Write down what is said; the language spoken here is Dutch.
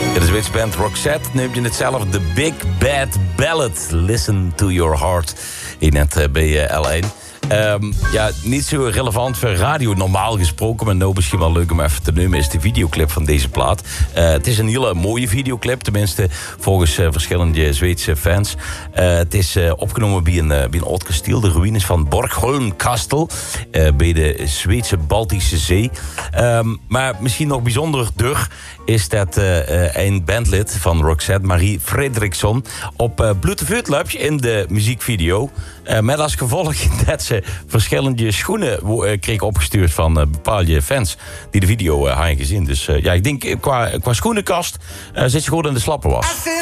De Zweedse band Roxette neemt je hetzelfde. The Big Bad Ballad. Listen to your heart. Hier net bij L1. Ja, niet zo relevant voor radio normaal gesproken, maar nou misschien wel leuk om even te nemen, is de videoclip van deze plaat. Het is een hele mooie videoclip, tenminste volgens verschillende Zweedse fans. Het is opgenomen bij een oud kasteel, de ruïnes van Borgholm Kastel, bij de Zweedse Baltische Zee. Maar misschien nog bijzonderder is dat een bandlid van Roxette, Marie Fredriksson, op bloedevuurtlapje in de muziekvideo. Met als gevolg dat ze verschillende schoenen kreeg opgestuurd van bepaalde fans die de video hadden gezien. Dus ja, ik denk qua schoenenkast zit ze goed in de slappe was.